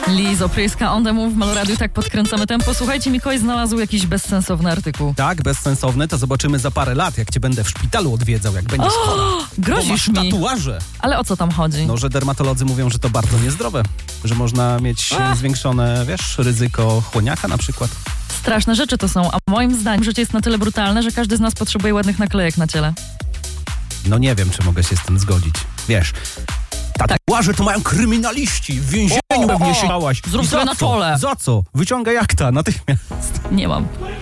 Lizo Pryska, On The Move w Meloradiu, tak podkręcamy tempo. Słuchajcie, Mikołaj znalazł jakiś bezsensowny artykuł. Tak, bezsensowny, to zobaczymy za parę lat, jak cię będę w szpitalu odwiedzał, jak będziesz chora. Grozisz bo masz mi. tatuaże. Ale o co tam chodzi? No, że dermatolodzy mówią, że to bardzo niezdrowe. Że można mieć zwiększone, ryzyko chłoniaka na przykład. Straszne rzeczy to są, a moim zdaniem życie jest na tyle brutalne, że każdy z nas potrzebuje ładnych naklejek na ciele. No nie wiem, czy mogę się z tym zgodzić. Wiesz, tatuaże to mają kryminaliści. W więzieniu pewnie siedziałaś. Zrób I sobie za na co? czole. Za co? Wyciągaj akta natychmiast. Nie mam.